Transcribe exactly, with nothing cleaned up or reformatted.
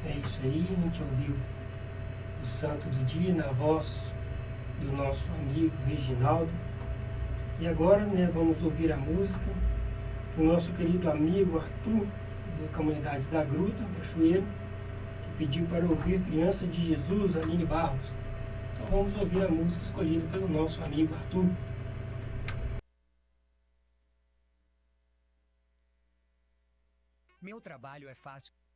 É isso aí, a gente ouviu o Santo do Dia na voz do nosso amigo Reginaldo. E agora, né, vamos ouvir a música que o nosso querido amigo Arthur, da comunidade da Gruta, Cachoeiro, que pediu para ouvir Criança de Jesus, Aline Barros. Então vamos ouvir a música escolhida pelo nosso amigo Arthur. Meu trabalho é fácil.